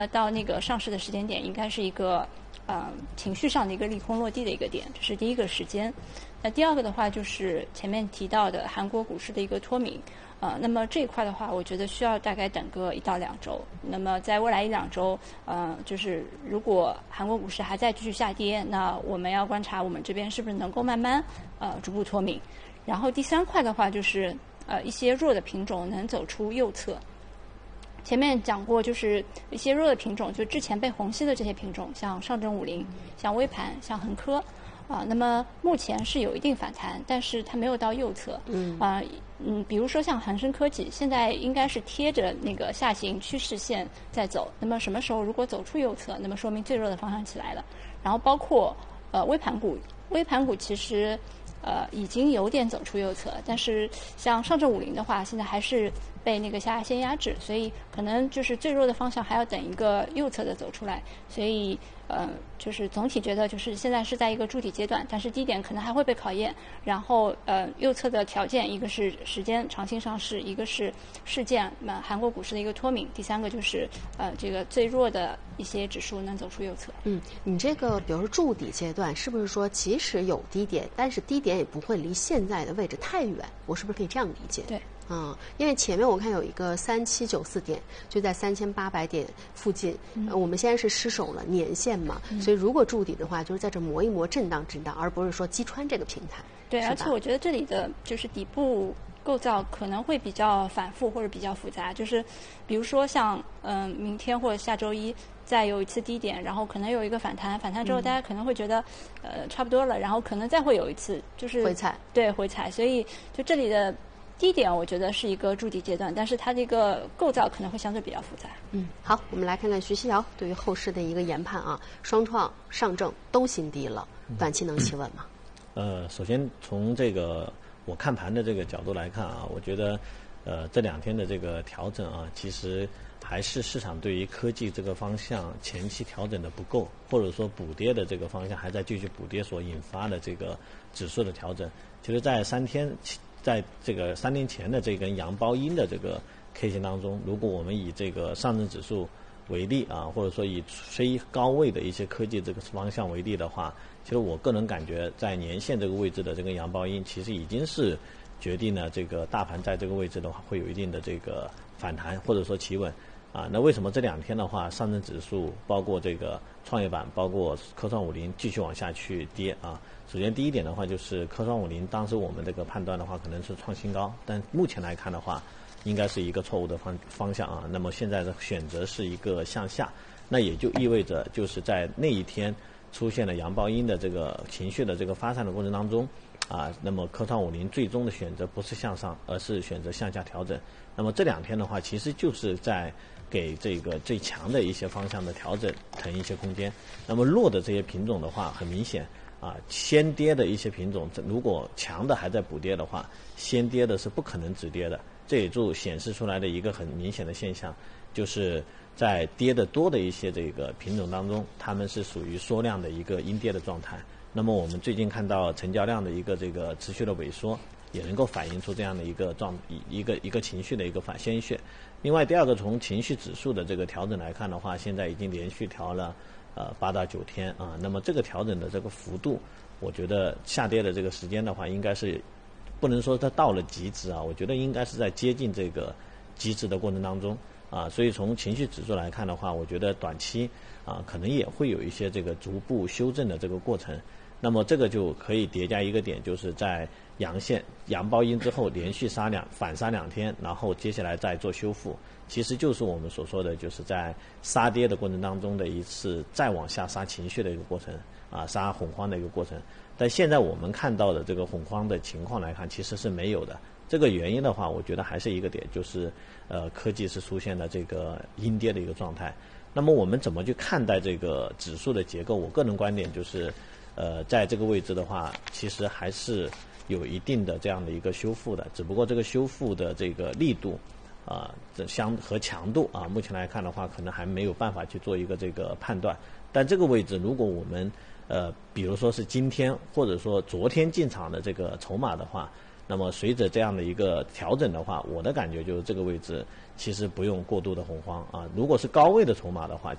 到那个上市的时间点应该是一个情绪上的一个利空落地的一个点，这是第一个时间。那第二个的话就是前面提到的韩国股市的一个脱敏。那么这一块的话，我觉得需要大概等个1到2周。那么在未来1、2周，就是如果韩国股市还在继续下跌，那我们要观察我们这边是不是能够慢慢逐步脱敏。然后第三块的话就是一些弱的品种能走出右侧。前面讲过，就是一些弱的品种，就之前被虹吸的这些品种，像上证50、像微盘、像恒科。那么目前是有一定反弹，但是它没有到右侧。比如说像恒生科技，现在应该是贴着那个下行趋势线在走。那么什么时候如果走出右侧，那么说明最弱的方向起来了。然后包括微盘股其实已经有点走出右侧，但是像上证50的话，现在还是被那个下压线压制，所以可能就是最弱的方向还要等一个右侧的走出来。所以就是总体觉得就是现在是在一个筑底阶段，但是低点可能还会被考验。然后右侧的条件，一个是时间长期上市，一个是事件韩国股市的一个脱敏，第三个就是这个最弱的一些指数能走出右侧。 你这个比如说筑底阶段，是不是说即使有低点，但是低点也不会离现在的位置太远？我是不是可以这样理解？ 对。 因为前面我看有一个3794点，就在3800点附近。我们现在是失守了年线嘛，所以如果筑底的话，就是在这磨一磨震荡，而不是说击穿这个平台。 对，而且我觉得这里的就是底部构造可能会比较反复或者比较复杂，就是比如说像明天或者下周一再有一次低点，然后可能有一个反弹之后大家可能会觉得差不多了，然后可能再会有一次就是回踩。 对，回踩。所以就这里的低点我觉得是一个筑底阶段，但是它这个构造可能会相对比较复杂。 好，我们来看看徐希瑶对于后市的一个研判啊。双创、上证都新低了，短期能企稳吗？ 首先从这个我看盘的这个角度来看啊，我觉得这2天的这个调整啊，其实还是市场对于科技这个方向前期调整的不够，或者说补跌的这个方向还在继续补跌所引发的这个指数的调整。其实在在这个3天前的这根阳包阴的这个 K 线当中，如果我们以这个上证指数为例啊，或者说以非高位的一些科技这个方向为例的话，其实我个人感觉在年线这个位置的这个阳包阴，其实已经是决定了这个大盘在这个位置的话会有一定的这个反弹或者说企稳啊。那为什么这2天的话，上证指数包括这个创业板包括科创50继续往下去跌啊？首先第一点的话，就是科创50当时我们这个判断的话可能是创新高，但目前来看的话应该是一个错误的方向啊。那么现在的选择是一个向下，那也就意味着就是在那一天出现了阳包阴的这个情绪的这个发散的过程当中啊，那么科创50最终的选择不是向上，而是选择向下调整。那么这2天的话，其实就是在给这个最强的一些方向的调整腾一些空间。那么弱的这些品种的话，很明显啊，先跌的一些品种，如果强的还在补跌的话，先跌的是不可能止跌的。这也就显示出来的一个很明显的现象，就是在跌得多的一些这个品种当中，它们是属于缩量的一个阴跌的状态。那么我们最近看到成交量的一个这个持续的萎缩，也能够反映出这样的一个一个情绪的一个鲜血。另外第二个，从情绪指数的这个调整来看的话，现在已经连续调了8到9天啊。那么这个调整的这个幅度，我觉得下跌的这个时间的话，应该是不能说它到了极致啊，我觉得应该是在接近这个极致的过程当中啊。所以从情绪指数来看的话，我觉得短期啊可能也会有一些这个逐步修正的这个过程。那么这个就可以叠加一个点，就是在阳包阴之后连续反杀2天，然后接下来再做修复，其实就是我们所说的就是在杀跌的过程当中的一次再往下杀情绪的一个过程啊，杀恐慌的一个过程。但现在我们看到的这个恐慌的情况来看，其实是没有的。这个原因的话，我觉得还是一个点，就是科技是出现了这个阴跌的一个状态。那么我们怎么去看待这个指数的结构？我个人观点就是在这个位置的话，其实还是有一定的这样的一个修复的，只不过这个修复的这个力度和强度啊，目前来看的话，可能还没有办法去做一个这个判断。但这个位置，如果我们比如说是今天或者说昨天进场的这个筹码的话， 那么随着这样的一个调整的话，我的感觉就是这个位置其实不用过度的恐慌啊。如果是高位的筹码的话，